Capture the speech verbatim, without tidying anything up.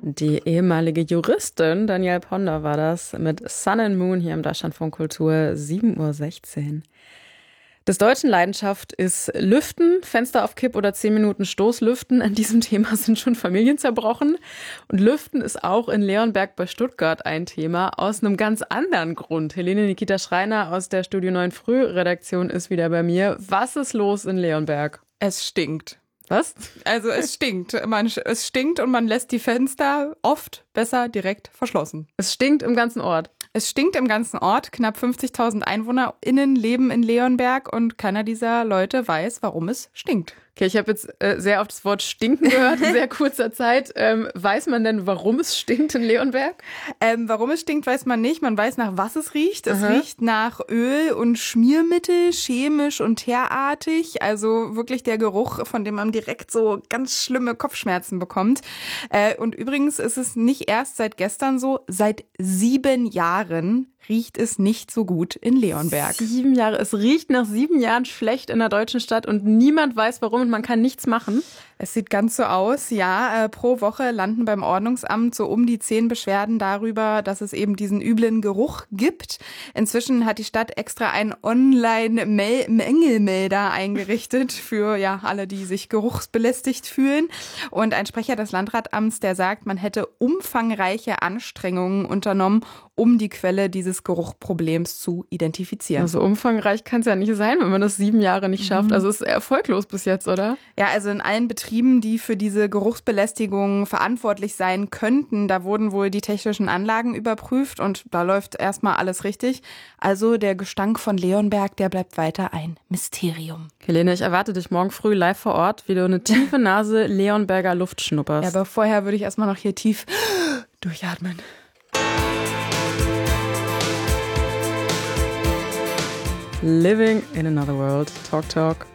Die ehemalige Juristin Danielle Ponder war das mit Sun and Moon hier im Deutschlandfunk Kultur, sieben Uhr sechzehn. Des Deutschen Leidenschaft ist Lüften, Fenster auf Kipp oder zehn Minuten Stoßlüften. An diesem Thema sind schon Familien zerbrochen. Und Lüften ist auch in Leonberg bei Stuttgart ein Thema, aus einem ganz anderen Grund. Helene Nikita Schreiner aus der Studio neun Früh-Redaktion ist wieder bei mir. Was ist los in Leonberg? Es stinkt. Was? Also es stinkt. Man, es stinkt und man lässt die Fenster oft besser direkt verschlossen. Es stinkt im ganzen Ort. Es stinkt im ganzen Ort. Knapp fünfzigtausend EinwohnerInnen leben in Leonberg und keiner dieser Leute weiß, warum es stinkt. Okay, ich habe jetzt äh, sehr oft das Wort stinken gehört in sehr kurzer Zeit. Ähm, weiß man denn, warum es stinkt in Leonberg? Ähm, warum es stinkt, weiß man nicht. Man weiß, nach was es riecht. Es Aha. riecht nach Öl und Schmiermittel, chemisch und teerartig. Also wirklich der Geruch, von dem man direkt so ganz schlimme Kopfschmerzen bekommt. Äh, und übrigens ist es nicht erst seit gestern so, seit sieben Jahren riecht es nicht so gut in Leonberg. Sieben Jahre. Es riecht nach sieben Jahren schlecht in der deutschen Stadt und niemand weiß warum und man kann nichts machen. Es sieht ganz so aus, ja. Äh, pro Woche landen beim Ordnungsamt so um die zehn Beschwerden darüber, dass es eben diesen üblen Geruch gibt. Inzwischen hat die Stadt extra einen Online-Mängelmelder eingerichtet für ja alle, die sich geruchsbelästigt fühlen. Und ein Sprecher des Landratsamts, der sagt, man hätte umfangreiche Anstrengungen unternommen, um die Quelle dieses Geruchproblems zu identifizieren. Also umfangreich kann es ja nicht sein, wenn man das sieben Jahre nicht schafft. Also es ist erfolglos bis jetzt, oder? Ja, also in allen Betrieben, die für diese Geruchsbelästigung verantwortlich sein könnten, da wurden wohl die technischen Anlagen überprüft und da läuft erstmal alles richtig. Also der Gestank von Leonberg, der bleibt weiter ein Mysterium. Helene, ich erwarte dich morgen früh live vor Ort, wie du eine tiefe Nase Leonberger Luft schnupperst. Ja, aber vorher würde ich erstmal noch hier tief durchatmen. Living in another world. Talk, talk.